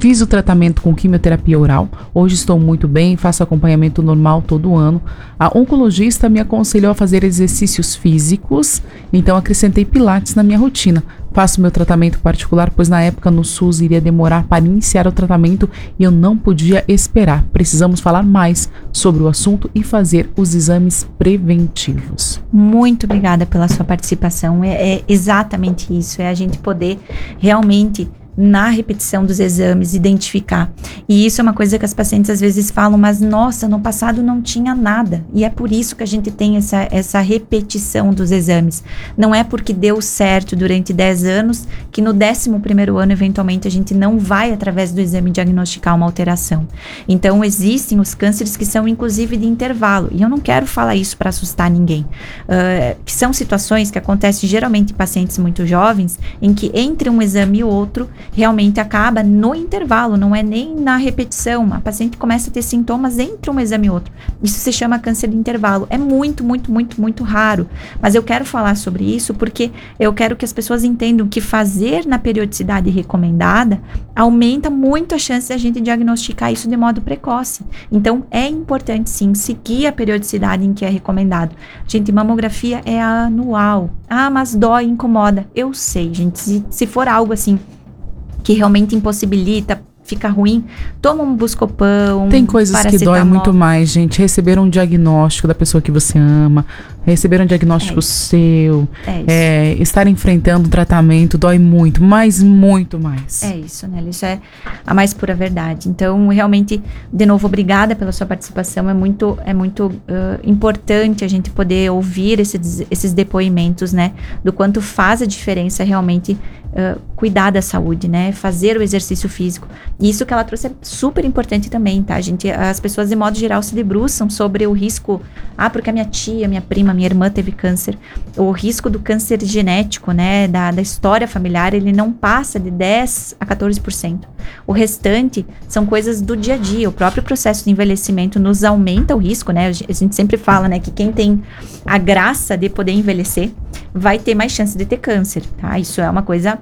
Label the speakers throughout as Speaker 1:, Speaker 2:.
Speaker 1: Fiz o tratamento com quimioterapia oral, hoje estou muito bem, faço acompanhamento normal todo ano. A oncologista me aconselhou a fazer exercícios físicos, então acrescentei pilates na minha rotina. Faço meu tratamento particular, pois na época no SUS iria demorar para iniciar o tratamento e eu não podia esperar. Precisamos falar mais sobre o assunto e fazer os exames preventivos.
Speaker 2: Muito obrigada pela sua participação. É exatamente isso, é a gente poder realmente, na repetição dos exames, identificar. E isso é uma coisa que as pacientes às vezes falam, mas nossa, no passado não tinha nada. E é por isso que a gente tem essa repetição dos exames. Não é porque deu certo durante 10 anos que no 11º ano, eventualmente, a gente não vai, através do exame, diagnosticar uma alteração. Então, existem os cânceres que são, inclusive, de intervalo. E eu não quero falar isso para assustar ninguém. Que são situações que acontecem geralmente em pacientes muito jovens, em que entre um exame e outro, realmente acaba no intervalo, não é nem na repetição. A paciente começa a ter sintomas entre um exame e outro. Isso se chama câncer de intervalo. É muito, muito, muito, muito raro. Mas eu quero falar sobre isso porque eu quero que as pessoas entendam que fazer na periodicidade recomendada aumenta muito a chance de a gente diagnosticar isso de modo precoce. Então, é importante sim seguir a periodicidade em que é recomendado. Gente, mamografia é anual. Ah, mas dói, incomoda. Eu sei, gente, se for algo assim que realmente impossibilita, fica ruim, toma um Buscopan,
Speaker 1: tem coisas que doem muito mais, gente. Receber um diagnóstico da pessoa que você ama, receber um diagnóstico seu, estar enfrentando um tratamento dói muito, mas muito mais.
Speaker 2: É isso, né? Isso é a mais pura verdade. Então, realmente, de novo, obrigada pela sua participação. É muito importante a gente poder ouvir esses depoimentos, né? Do quanto faz a diferença realmente cuidar da saúde, né? Fazer o exercício físico. E isso que ela trouxe é super importante também, tá? As pessoas, de modo geral, se debruçam sobre o risco. Porque a minha tia, minha prima, minha irmã teve câncer. O risco do câncer genético, né? Da história familiar, ele não passa de 10% a 14%. O restante são coisas do dia a dia. O próprio processo de envelhecimento nos aumenta o risco, né? A gente sempre fala, né? Que quem tem a graça de poder envelhecer vai ter mais chance de ter câncer, tá? Isso é uma coisa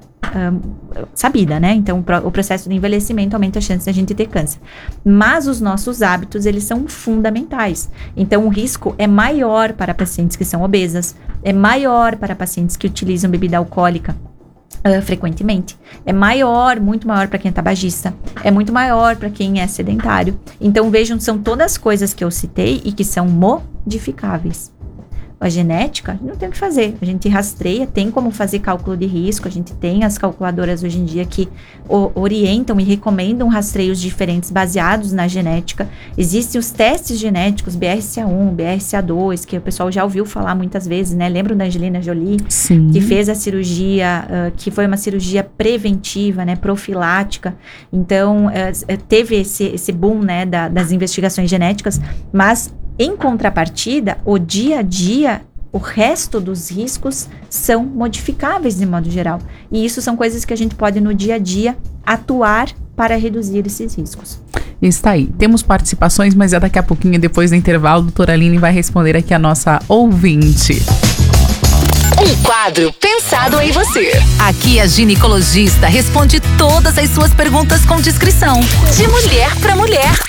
Speaker 2: sabida, né? Então, o processo de envelhecimento aumenta a chance de a gente ter câncer. Mas os nossos hábitos, eles são fundamentais. Então, o risco é maior para pacientes que são obesas, é maior para pacientes que utilizam bebida alcoólica frequentemente, é maior, muito maior para quem é tabagista, é muito maior para quem é sedentário. Então, vejam, são todas coisas que eu citei e que são modificáveis. A genética, não tem o que fazer, a gente rastreia, tem como fazer cálculo de risco, a gente tem as calculadoras hoje em dia que orientam e recomendam rastreios diferentes baseados na genética. Existem os testes genéticos, BRCA1, BRCA2, que o pessoal já ouviu falar muitas vezes, né? Lembram da Angelina Jolie?
Speaker 1: Sim.
Speaker 2: Que fez a cirurgia, que foi uma cirurgia preventiva, né? Profilática. Então, teve esse boom, né? Das investigações genéticas, mas em contrapartida, o dia a dia, o resto dos riscos são modificáveis de modo geral. E isso são coisas que a gente pode no dia a dia atuar para reduzir esses riscos.
Speaker 1: Está aí. Temos participações, mas daqui a pouquinho, depois do intervalo, a doutora Aline vai responder aqui a nossa ouvinte.
Speaker 3: Um quadro pensado em você. Aqui a ginecologista responde todas as suas perguntas com discrição. De mulher para mulher.